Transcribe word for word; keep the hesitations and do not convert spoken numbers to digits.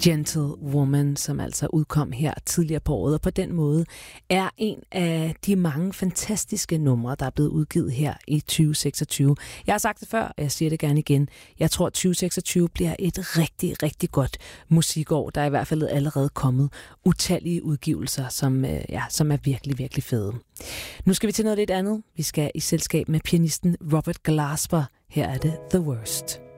Gentle Woman, som altså udkom her tidligere på året, og på den måde er en af de mange fantastiske numre, der er blevet udgivet her i tyve seksogtyve. Jeg har sagt det før, og jeg siger det gerne igen. Jeg tror, at tyve seksogtyve bliver et rigtig, rigtig godt musikår. Der er i hvert fald allerede kommet utallige udgivelser, som, ja, som er virkelig, virkelig fede. Nu skal vi til noget lidt andet. Vi skal i selskab med pianisten Robert Glasper. Her er det The Worst.